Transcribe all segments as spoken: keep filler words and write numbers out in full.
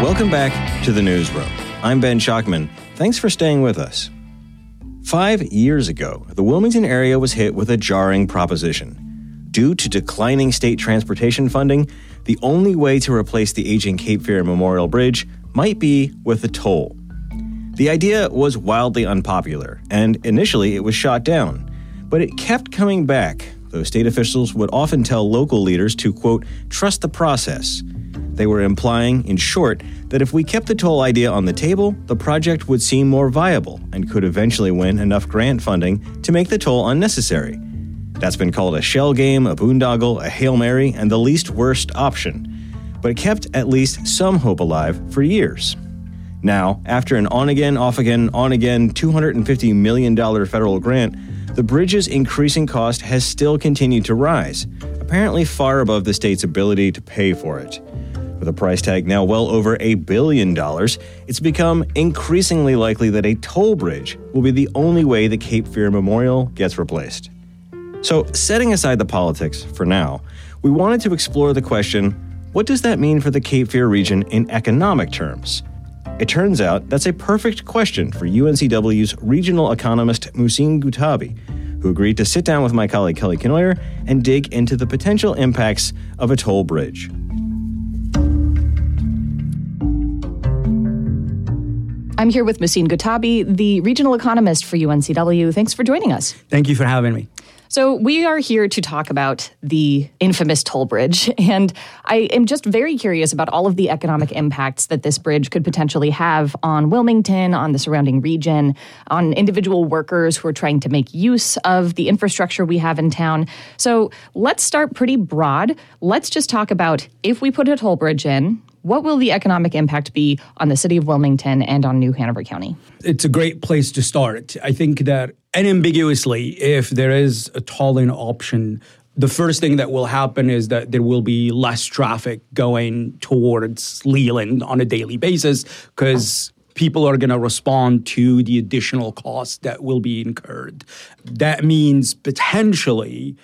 Welcome back to the Newsroom. I'm Ben Schachtman. Thanks for staying with us. Five years ago, the Wilmington area was hit with a jarring proposition. Due to declining state transportation funding, the only way to replace the aging Cape Fear Memorial Bridge might be with a toll. The idea was wildly unpopular, and initially it was shot down. But it kept coming back, though state officials would often tell local leaders to, quote, trust the process. They were implying, in short, that if we kept the toll idea on the table, the project would seem more viable and could eventually win enough grant funding to make the toll unnecessary. That's been called a shell game, a boondoggle, a Hail Mary, and the least worst option. But it kept at least some hope alive for years. Now, after an on-again, off-again, on-again two hundred fifty million dollars federal grant, the bridge's increasing cost has still continued to rise, apparently far above the state's ability to pay for it. With a price tag now well over a billion dollars, it's become increasingly likely that a toll bridge will be the only way the Cape Fear Memorial gets replaced. So, setting aside the politics for now, we wanted to explore the question, what does that mean for the Cape Fear region in economic terms? It turns out that's a perfect question for U N C W's regional economist Muhsin Gutabi, who agreed to sit down with my colleague Kelly Kenoyer and dig into the potential impacts of a toll bridge. I'm here with Muhsin Gutabi, the regional economist for U N C W. Thanks for joining us. Thank you for having me. So we are here to talk about the infamous toll bridge, and I am just very curious about all of the economic impacts that this bridge could potentially have on Wilmington, on the surrounding region, on individual workers who are trying to make use of the infrastructure we have in town. So let's start pretty broad. Let's just talk about if we put a toll bridge in, what will the economic impact be on the city of Wilmington and on New Hanover County? It's a great place to start. I think that unambiguously, if there is a tolling option, the first thing that will happen is that there will be less traffic going towards Leland on a daily basis because people are going to respond to the additional costs that will be incurred. That means potentially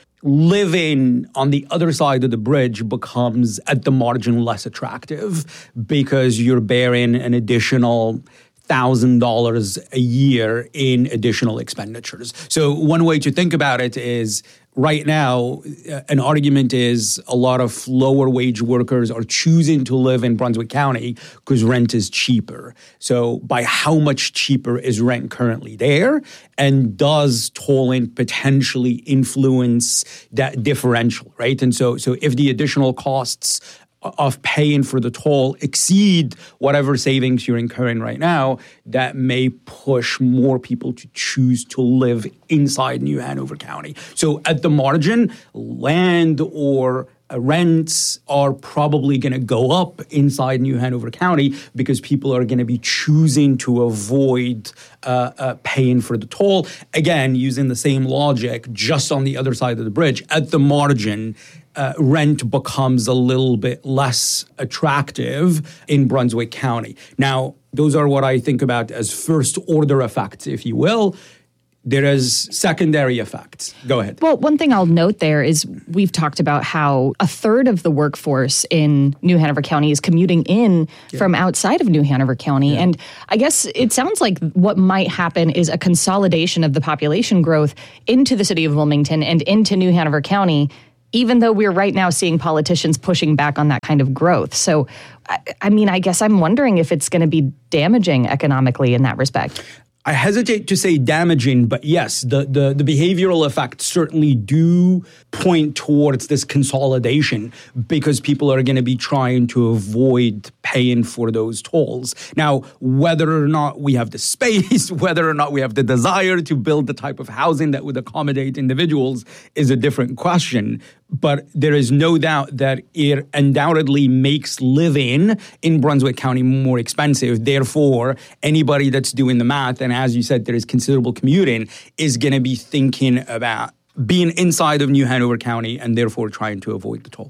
living on the other side of the bridge becomes at the margin less attractive because you're bearing an additional one thousand dollars a year in additional expenditures. So one way to think about it is right now, an argument is a lot of lower wage workers are choosing to live in Brunswick County because rent is cheaper. So by how much cheaper is rent currently there? And does tolling potentially influence that differential, right? And so, so if the additional costs of paying for the toll exceed whatever savings you're incurring right now, that may push more people to choose to live inside New Hanover County. So at the margin, land or rents are probably going to go up inside New Hanover County because people are going to be choosing to avoid uh, uh, paying for the toll. Again, using the same logic, just on the other side of the bridge, at the margin, Uh, rent becomes a little bit less attractive in Brunswick County. Now, those are what I think about as first-order effects, if you will. There is secondary effects. Go ahead. Well, one thing I'll note there is we've talked about how a third of the workforce in New Hanover County is commuting in yeah. from outside of New Hanover County. Yeah. And I guess it sounds like what might happen is a consolidation of the population growth into the city of Wilmington and into New Hanover County, even though we're right now seeing politicians pushing back on that kind of growth. So, I, I mean, I guess I'm wondering if it's going to be damaging economically in that respect. I hesitate to say damaging, but yes, the, the, the behavioral effects certainly do point towards this consolidation because people are going to be trying to avoid paying for those tolls. Now, whether or not we have the space, whether or not we have the desire to build the type of housing that would accommodate individuals is a different question. But there is no doubt that it undoubtedly makes living in Brunswick County more expensive. Therefore, anybody that's doing the math, and as you said, there is considerable commuting, is going to be thinking about being inside of New Hanover County and therefore trying to avoid the toll.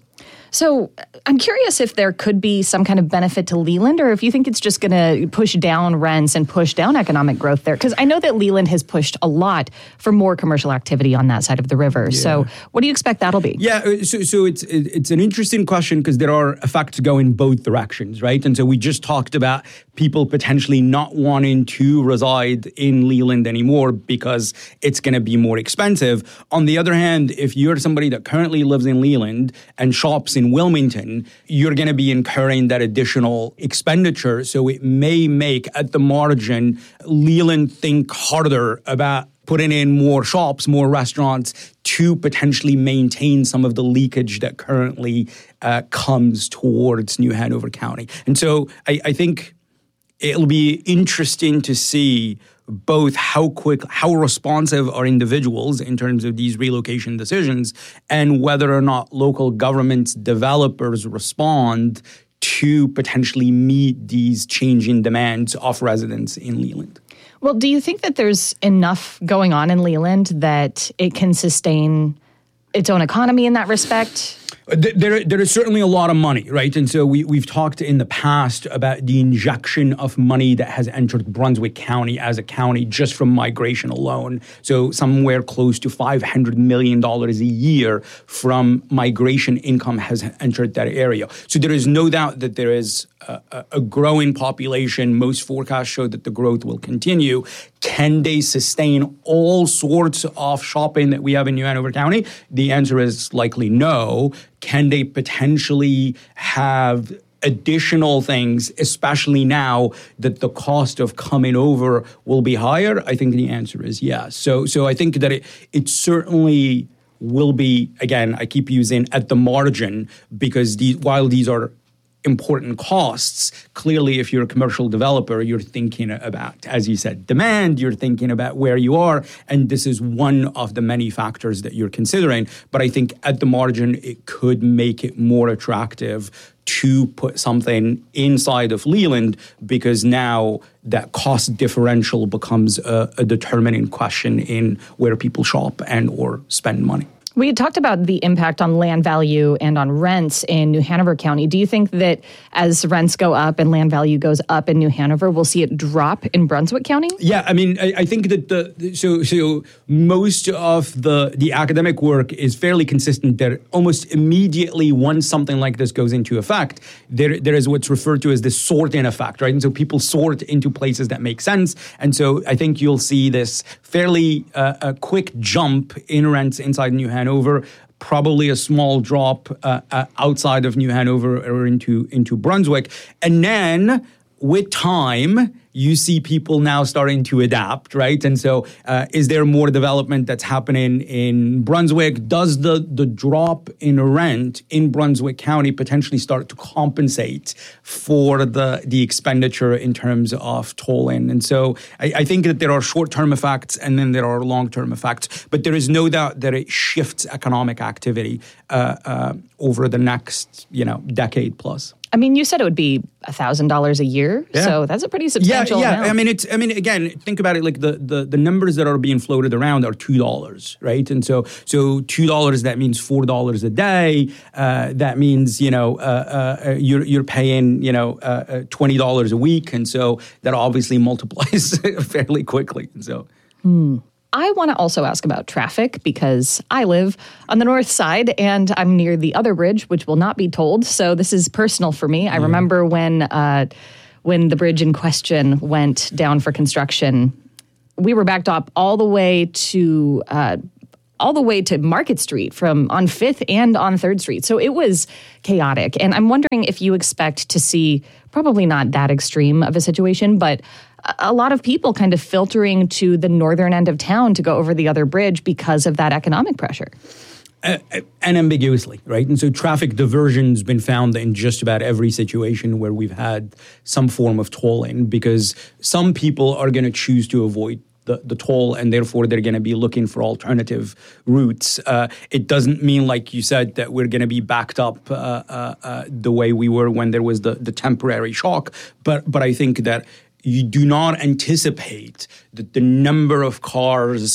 So I'm curious if there could be some kind of benefit to Leland, or if you think it's just going to push down rents and push down economic growth there. Because I know that Leland has pushed a lot for more commercial activity on that side of the river. Yeah. So what do you expect that'll be? Yeah, so, so it's it's an interesting question because there are effects going both directions, right? And so we just talked about people potentially not wanting to reside in Leland anymore because it's going to be more expensive. On the other hand, if you're somebody that currently lives in Leland and shops in Wilmington, you're going to be incurring that additional expenditure. So it may make, at the margin, Leland think harder about putting in more shops, more restaurants to potentially maintain some of the leakage that currently uh, comes towards New Hanover County. And so I, I think it'll be interesting to see both how quick, how responsive are individuals in terms of these relocation decisions, and whether or not local governments, developers respond to potentially meet these changing demands of residents in Leland. Well, do you think that there's enough going on in Leland that it can sustain its own economy in that respect? There, there is certainly a lot of money, right? And so we, we've talked in the past about the injection of money that has entered Brunswick County as a county just from migration alone. So somewhere close to five hundred million dollars a year from migration income has entered that area. So there is no doubt that there is a, a growing population. Most forecasts show that the growth will continue. Can they sustain all sorts of shopping that we have in New Hanover County? The answer is likely no. Can they potentially have additional things, especially now that the cost of coming over will be higher? I think the answer is yes. So, so I think that it, it certainly will be, again, I keep using at the margin, because these, while these are important costs, clearly if you're a commercial developer, you're thinking about, as you said, demand, you're thinking about where you are, and this is one of the many factors that you're considering. But I think at the margin, it could make it more attractive to put something inside of Leland, because now that cost differential becomes a, a determining question in where people shop and or spend money. We had talked about the impact on land value and on rents in New Hanover County. Do you think that as rents go up and land value goes up in New Hanover, we'll see it drop in Brunswick County? Yeah, I mean, I, I think that the so so most of the the academic work is fairly consistent that almost immediately once something like this goes into effect, there there is what's referred to as the sorting effect, right? And so people sort into places that make sense. And so I think you'll see this fairly uh, a quick jump in rents inside New Hanover. Hanover, probably a small drop uh, uh, outside of New Hanover or into, into Brunswick. And then with time, you see people now starting to adapt, right? And so uh, is there more development that's happening in Brunswick? Does the, the drop in rent in Brunswick County potentially start to compensate for the, the expenditure in terms of tolling? And so I, I think that there are short-term effects and then there are long-term effects, but there is no doubt that it shifts economic activity uh, uh, over the next, you know, decade plus. I mean, you said it would be one thousand dollars a year, yeah. So that's a pretty substantial yeah, yeah. amount. I mean, it's. I mean, again, think about it. Like the, the, the numbers that are being floated around are two dollars, right? And so so two dollars, that means four dollars a day. Uh, that means you know uh, uh, you're you're paying you know uh, twenty dollars a week, and so that obviously multiplies fairly quickly. And so. Hmm. I want to also ask about traffic because I live on the north side and I'm near the other bridge, which will not be tolled. So this is personal for me. I mm. remember when uh, when the bridge in question went down for construction, we were backed up all the way to uh, all the way to Market Street from on Fifth and on Third Street. So it was chaotic. And I'm wondering if you expect to see probably not that extreme of a situation, but a lot of people kind of filtering to the northern end of town to go over the other bridge because of that economic pressure. Uh, and ambiguously, right? And so traffic diversion's been found in just about every situation where we've had some form of tolling, because some people are going to choose to avoid the, the toll, and therefore they're going to be looking for alternative routes. Uh, it doesn't mean, like you said, that we're going to be backed up uh, uh, uh, the way we were when there was the, the temporary shock. But but I think that you do not anticipate that the number of cars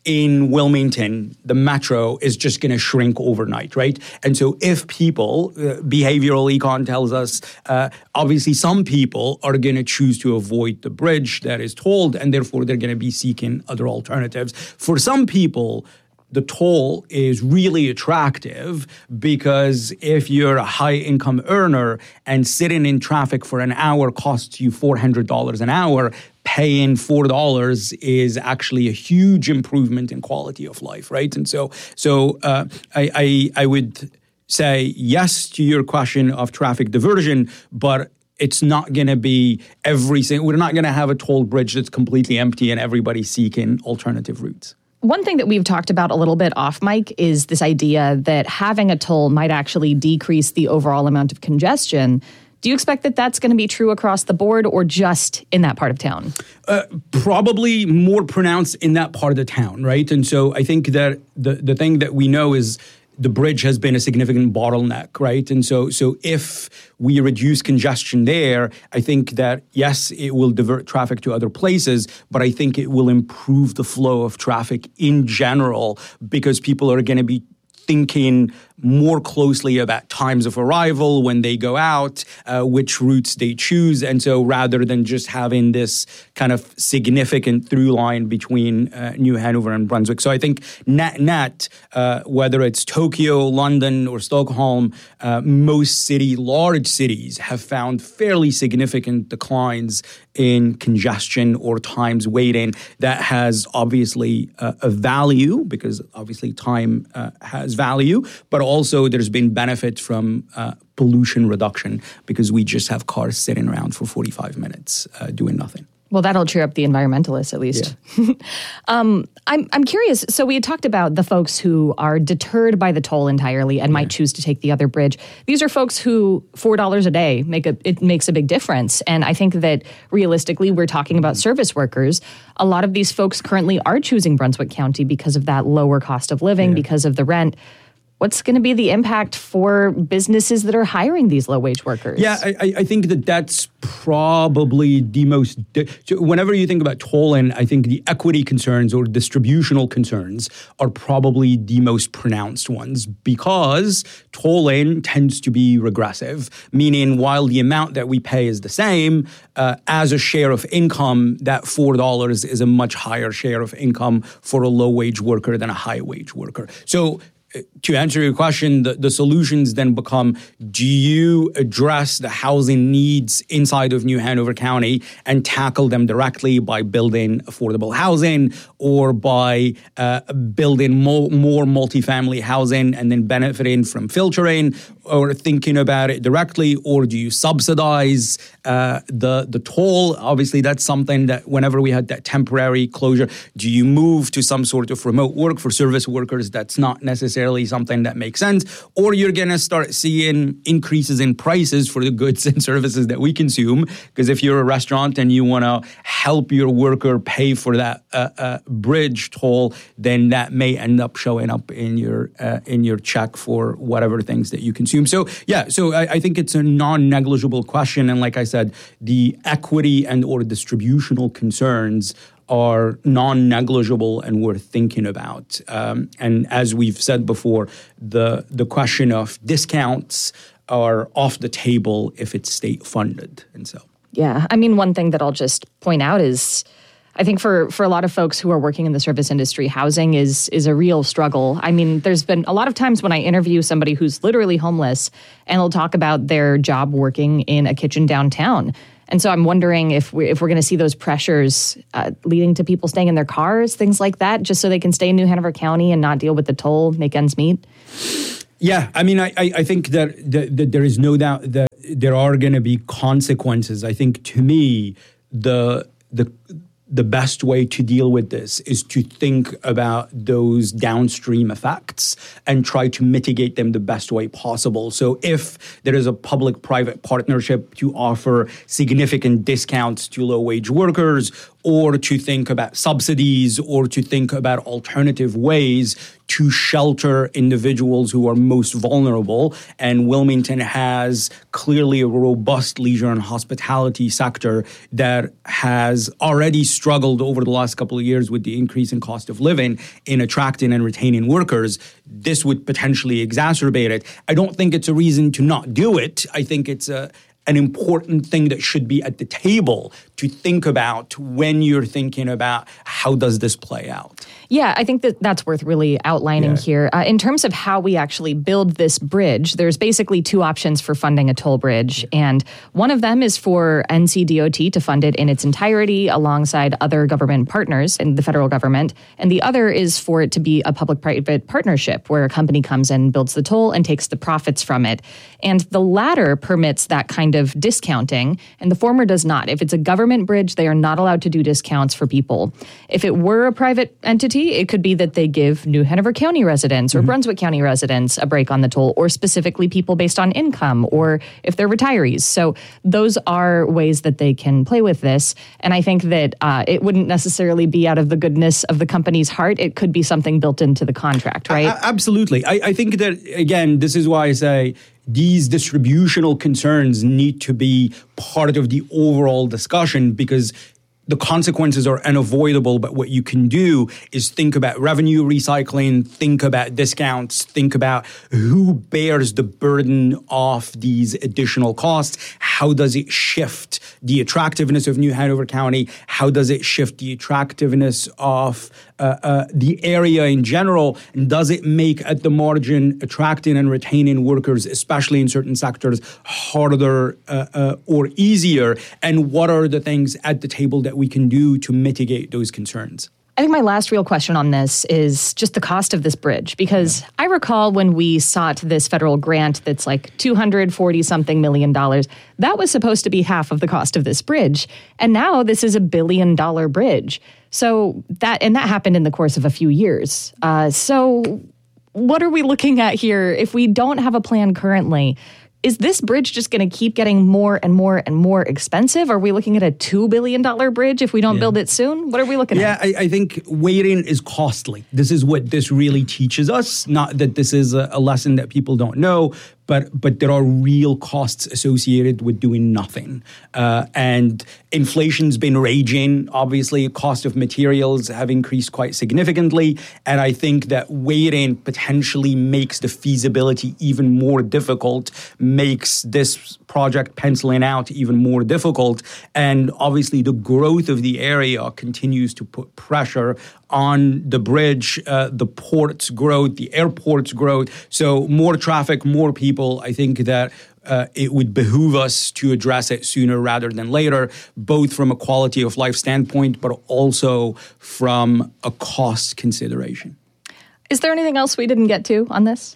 in Wilmington, the metro is just going to shrink overnight, right? And so if people, uh, behavioral econ tells us, uh, obviously some people are going to choose to avoid the bridge that is tolled, and therefore they're going to be seeking other alternatives. For some people, the toll is really attractive because if you're a high-income earner and sitting in traffic for an hour costs you four hundred dollars an hour, paying four dollars is actually a huge improvement in quality of life, right? And so so uh, I, I I would say yes to your question of traffic diversion, but it's not going to be every single, we're not going to have a toll bridge that's completely empty and everybody seeking alternative routes. One thing that we've talked about a little bit off mic is this idea that having a toll might actually decrease the overall amount of congestion. Do you expect that that's going to be true across the board or just in that part of town? Uh, probably more pronounced in that part of the town, right? And so I think that the, the thing that we know is the bridge has been a significant bottleneck, right? And so so if we reduce congestion there, I think that, yes, it will divert traffic to other places, but I think it will improve the flow of traffic in general because people are going to be thinking more closely about times of arrival when they go out, uh, which routes they choose. And so rather than just having this kind of significant through line between uh, New Hanover and Brunswick. So I think net, net uh, whether it's Tokyo, London, or Stockholm, uh, most city, large cities have found fairly significant declines in congestion or times waiting. That has obviously uh, a value because obviously time uh, has value, but also there's been benefit from uh, pollution reduction because we just have cars sitting around for forty-five minutes uh, doing nothing. Well, that'll cheer up the environmentalists, at least. Yeah. um, I'm I'm curious. So we had talked about the folks who are deterred by the toll entirely and yeah. might choose to take the other bridge. These are folks who four dollars a day make a it makes a big difference. And I think that realistically, we're talking about service workers. A lot of these folks currently are choosing Brunswick County because of that lower cost of living, yeah. because of the rent. What's going to be the impact for businesses that are hiring these low-wage workers? Yeah, I, I think that that's probably the most... So whenever you think about tolling, I think the equity concerns or distributional concerns are probably the most pronounced ones because tolling tends to be regressive, meaning while the amount that we pay is the same, uh, as a share of income, that four dollars is a much higher share of income for a low-wage worker than a high-wage worker. So to answer your question, the, the solutions then become, do you address the housing needs inside of New Hanover County and tackle them directly by building affordable housing or by uh, building more, more multifamily housing and then benefiting from filtering or thinking about it directly, or do you subsidize uh, the, the toll? Obviously, that's something that whenever we had that temporary closure, do you move to some sort of remote work for service workers? That's not necessarily something that makes sense, or you're going to start seeing increases in prices for the goods and services that we consume. Because if you're a restaurant and you want to help your worker pay for that uh, uh, bridge toll, then that may end up showing up in your uh, in your check for whatever things that you consume. So yeah, so I, I think it's a non-negligible question, and like I said, the equity and or distributional concerns are non-negligible and worth thinking about. Um, and as we've said before, the the question of discounts are off the table if it's state funded. And so, yeah, I mean, one thing that I'll just point out is, I think for, for a lot of folks who are working in the service industry, housing is is a real struggle. I mean, there's been a lot of times when I interview somebody who's literally homeless and they'll talk about their job working in a kitchen downtown. And so I'm wondering if we if we're going to see those pressures uh, leading to people staying in their cars, things like that, just so they can stay in New Hanover County and not deal with the toll, make ends meet. Yeah, I mean, I, I think that, that, that there is no doubt that there are going to be consequences. I think to me, the the the best way to deal with this is to think about those downstream effects and try to mitigate them the best way possible. So if there is a public-private partnership to offer significant discounts to low-wage workers, or to think about subsidies, or to think about alternative ways to shelter individuals who are most vulnerable. And Wilmington has clearly a robust leisure and hospitality sector that has already struggled over the last couple of years with the increase in cost of living in attracting and retaining workers. This would potentially exacerbate it. I don't think it's a reason to not do it. I think it's a an important thing that should be at the table to think about when you're thinking about how does this play out. Yeah, I think that that's worth really outlining Yeah. here. Uh, in terms of how we actually build this bridge, there's basically two options for funding a toll bridge. And one of them is for N C D O T to fund it in its entirety alongside other government partners in the federal government. And the other is for it to be a public-private partnership where a company comes in, builds the toll, and takes the profits from it. And the latter permits that kind of discounting, and the former does not. If it's a government bridge, they are not allowed to do discounts for people. If it were a private entity, it could be that they give New Hanover County residents or mm-hmm. Brunswick County residents a break on the toll, or specifically people based on income, or if they're retirees. So those are ways that they can play with this. And I think that uh, it wouldn't necessarily be out of the goodness of the company's heart. It could be something built into the contract, right? Uh, absolutely. I, I think that, again, this is why I say these distributional concerns need to be part of the overall discussion, because the consequences are unavoidable, but what you can do is think about revenue recycling, think about discounts, think about who bears the burden of these additional costs. How does it shift the attractiveness of New Hanover County? How does it shift the attractiveness of uh, uh, the area in general? And does it make, at the margin, attracting and retaining workers, especially in certain sectors, harder uh, uh, or easier? And what are the things at the table that we can do to mitigate those concerns? I think my last real question on this is just the cost of this bridge, because yeah. I recall when we sought this federal grant that's like two hundred forty something million dollars, that was supposed to be half of the cost of this bridge. And now this is a billion dollar bridge. So that, and that happened in the course of a few years. Uh, so what are we looking at here if we don't have a plan currently? Is this bridge just going to keep getting more and more and more expensive? Are we looking at a two billion dollars bridge if we don't yeah. build it soon? What are we looking yeah, at? Yeah, I, I think waiting is costly. This is what this really teaches us. Not that this is a, a lesson that people don't know, but but there are real costs associated with doing nothing. Uh, and inflation's been raging. Obviously, cost of materials have increased quite significantly. And I think that waiting potentially makes the feasibility even more difficult, makes this project penciling out even more difficult. And obviously, the growth of the area continues to put pressure on the bridge, uh, the port's growth, the airport's growth. So more traffic, more people. I think that uh, it would behoove us to address it sooner rather than later, both from a quality of life standpoint, but also from a cost consideration. Is there anything else we didn't get to on this?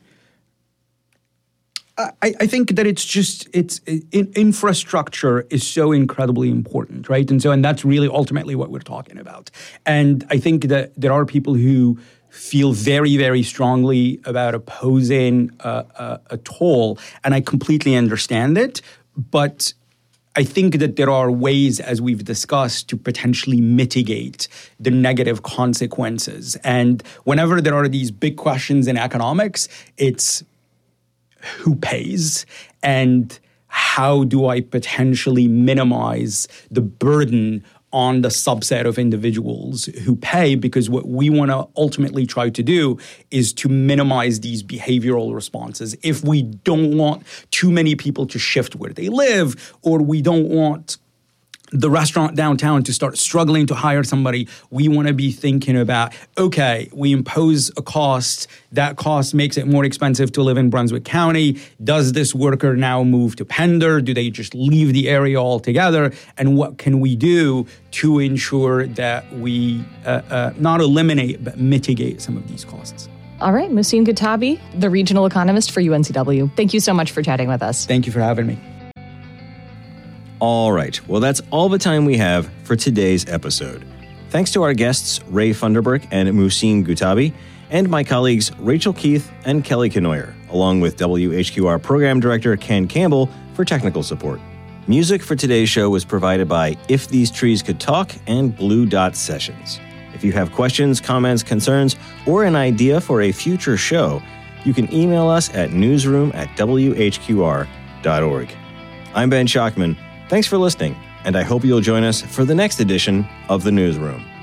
I, I think that it's just, it's in, infrastructure is so incredibly important, right? And so, and that's really ultimately what we're talking about. And I think that there are people who feel very, very strongly about opposing uh, a, a toll, and I completely understand it. But I think that there are ways, as we've discussed, to potentially mitigate the negative consequences. And whenever there are these big questions in economics, it's who pays and how do I potentially minimize the burden on the subset of individuals who pay, because what we want to ultimately try to do is to minimize these behavioral responses. If we don't want too many people to shift where they live, or we don't want the restaurant downtown to start struggling to hire somebody, we want to be thinking about, okay, we impose a cost. That cost makes it more expensive to live in Brunswick County. Does this worker now move to Pender? Do they just leave the area altogether? And what can we do to ensure that we uh, uh, not eliminate, but mitigate some of these costs? All right, Muhsin Kutabi, the regional economist for U N C W. Thank you so much for chatting with us. Thank you for having me. All right, well, that's all the time we have for today's episode. Thanks to our guests, Ray Funderburk and Muhsin Kutabi, and my colleagues Rachel Keith and Kelly Kenoyer, along with W H Q R Program Director Ken Campbell for technical support. Music for today's show was provided by If These Trees Could Talk and Blue Dot Sessions. If you have questions, comments, concerns, or an idea for a future show, you can email us at newsroom at w h q r dot org. I'm Ben Schachtman. Thanks for listening, and I hope you'll join us for the next edition of The Newsroom.